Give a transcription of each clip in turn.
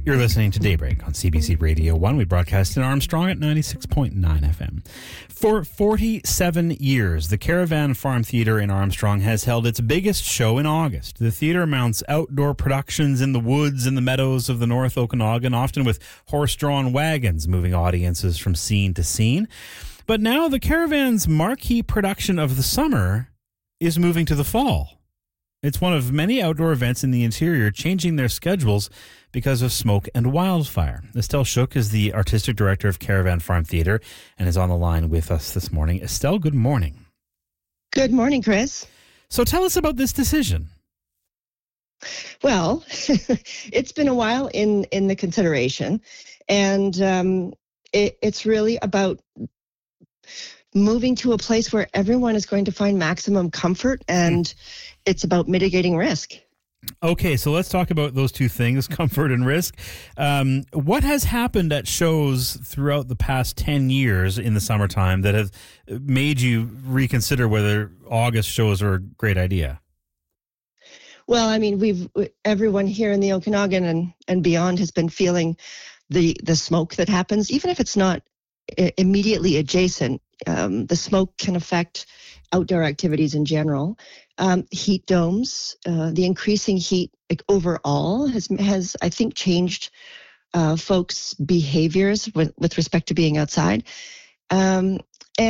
You're listening to Daybreak on CBC Radio 1. We broadcast in Armstrong at 96.9 FM. For 47 years, the Caravan Farm Theatre in Armstrong has held its biggest show in August. The theatre mounts outdoor productions in the woods and the meadows of the North Okanagan, often with horse-drawn wagons moving audiences from scene to scene. But now the Caravan's marquee production of the summer is moving to the fall. It's one of many outdoor events in the interior changing their schedules because of smoke and wildfire. Estelle Shook is the artistic director of Caravan Farm Theatre and is on the line with us this morning. Estelle, good morning. Good morning, Chris. So tell us about this decision. Well, it's been a while in the consideration, and it's really about moving to a place where everyone is going to find maximum comfort, and it's about mitigating risk. Okay, so let's talk about those two things, comfort and risk. What has happened at shows throughout the past 10 years in the summertime that has made you reconsider whether August shows are a great idea? Well, I mean, everyone here in the Okanagan and beyond has been feeling the smoke that happens, even if it's not immediately adjacent. The smoke can affect outdoor activities in general. Heat domes, the increasing heat overall has I think changed folks' behaviors with respect to being outside. And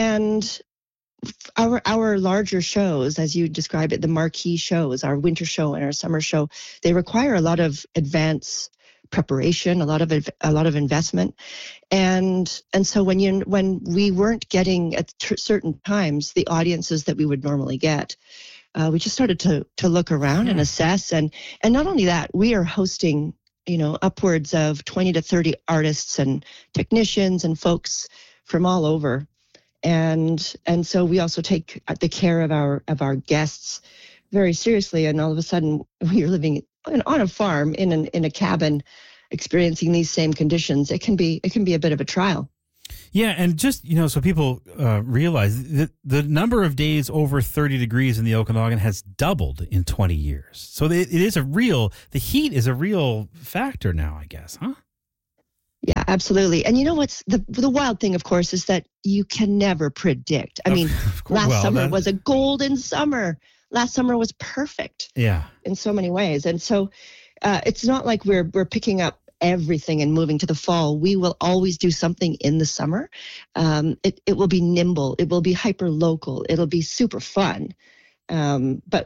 our larger shows, as you describe it, the marquee shows, our winter show and our summer show, they require a lot of advance preparation, a lot of investment, and so when we weren't getting at certain times the audiences that we would normally get, we just started to look around and assess, and not only that, we are hosting upwards of 20 to 30 artists and technicians and folks from all over, and so we also take the care of our guests very seriously, and all of a sudden we are living on a farm in a cabin experiencing these same conditions. It can be a bit of a trial. Yeah, and just, so people realize that the number of days over 30 degrees in the Okanagan has doubled in 20 years. So the heat is a real factor now, I guess, huh? Yeah, absolutely. And you know what's the wild thing, of course, is that you can never predict. I mean, last summer was a golden summer. Last summer was perfect. Yeah. In so many ways. And so it's not like we're picking up everything and moving to the fall. We will always do something in the summer. It will be nimble. It will be hyper local. It'll be super fun. But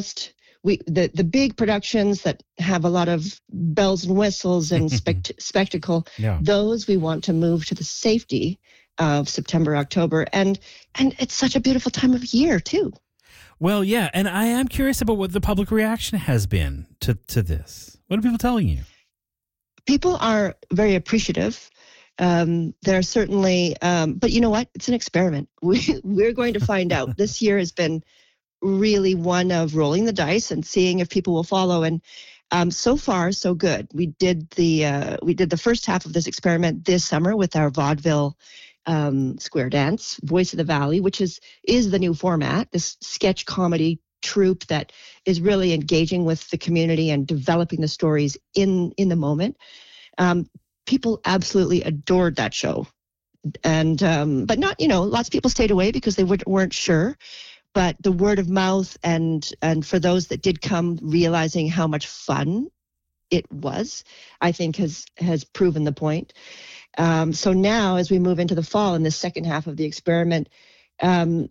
the big productions that have a lot of bells and whistles and spectacle, those we want to move to the safety of September, October. And it's such a beautiful time of year too. Well, yeah, and I am curious about what the public reaction has been to this. What are people telling you? People are very appreciative. They're certainly, but you know what? It's an experiment. We're going to find out. This year has been really one of rolling the dice and seeing if people will follow. And so far, so good. We did the first half of this experiment this summer with our vaudeville square dance, Voice of the Valley, which is the new format, this sketch comedy troupe that is really engaging with the community and developing the stories in the moment. People absolutely adored that show, and but not, lots of people stayed away because they weren't sure. But the word of mouth and for those that did come, realizing how much fun it was, I think has proven the point. So now, as we move into the fall in the second half of the experiment, I'm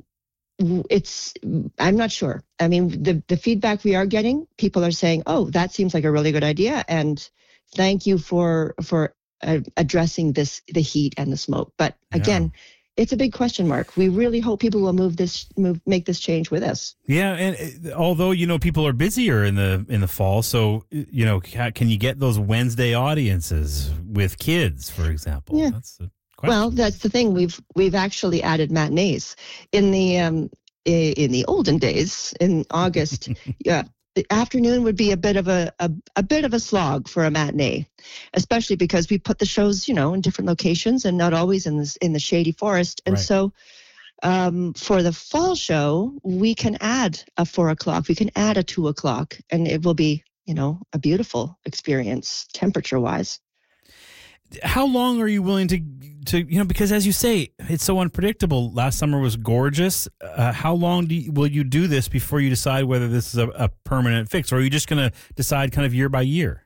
not sure. I mean, the feedback we are getting, people are saying, "Oh, that seems like a really good idea," and thank you for addressing the heat and the smoke. But again, it's a big question mark. We really hope people will make this change with us. Yeah, and although people are busier in the fall, so can you get those Wednesday audiences with kids, for example? Yeah. That's the question. Well, that's the thing. We've actually added matinees in the olden days in August. Yeah. The afternoon would be a bit of a slog for a matinee, especially because we put the shows, in different locations and not always in the shady forest. And so, for the fall show, we can add a 4:00, we can add a 2:00, and it will be, a beautiful experience temperature wise. How long are you willing to because as you say, it's so unpredictable. Last summer was gorgeous. How long will you do this before you decide whether this is a permanent fix, or are you just going to decide kind of year by year?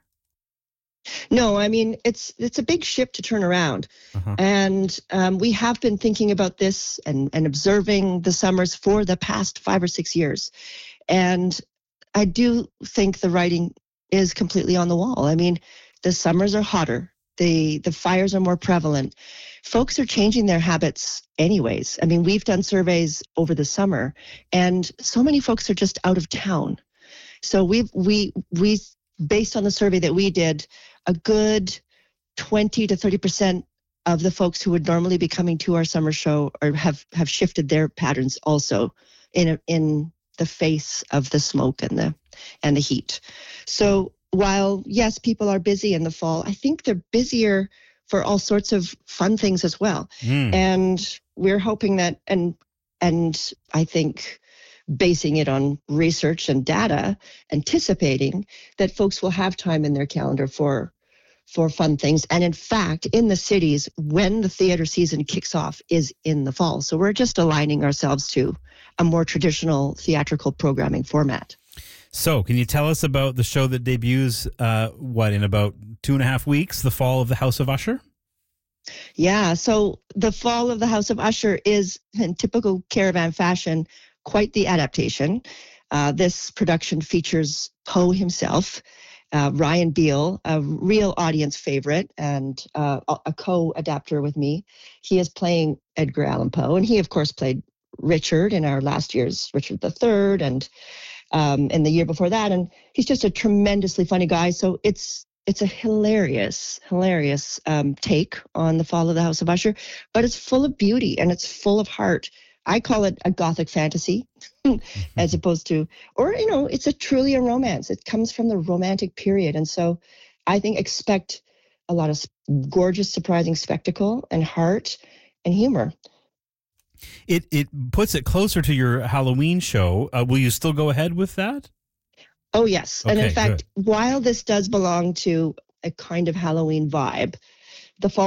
No, I mean, it's a big ship to turn around. Uh-huh. And we have been thinking about this and observing the summers for the past 5 or 6 years. And I do think the writing is completely on the wall. I mean, the summers are hotter. The fires are more prevalent. Folks are changing their habits anyways. I mean, we've done surveys over the summer, and so many folks are just out of town. So we based on the survey that we did, a good 20 to 30% of the folks who would normally be coming to our summer show or have shifted their patterns also in the face of the smoke and the heat. So while, yes, people are busy in the fall, I think they're busier for all sorts of fun things as well. And we're hoping that, and I think basing it on research and data, anticipating that folks will have time in their calendar for fun things. And in fact, in the cities, when the theater season kicks off is in the fall. So we're just aligning ourselves to a more traditional theatrical programming format. So can you tell us about the show that debuts, in about 2.5 weeks, The Fall of the House of Usher? Yeah, so The Fall of the House of Usher is, in typical Caravan fashion, quite the adaptation. This production features Poe himself, Ryan Beal, a real audience favorite and a co-adapter with me. He is playing Edgar Allan Poe, and he, of course, played Richard in our last year's Richard III and in the year before that. And he's just a tremendously funny guy. So it's a hilarious take on The Fall of the House of Usher, but it's full of beauty and it's full of heart. I call it a gothic fantasy as opposed to, it's truly a romance. It comes from the romantic period. And so I think expect a lot of gorgeous, surprising spectacle and heart and humor. It puts it closer to your Halloween show. Will you still go ahead with that? Oh, yes. Okay, and in fact, good. while this does belong to a kind of Halloween vibe, The Fall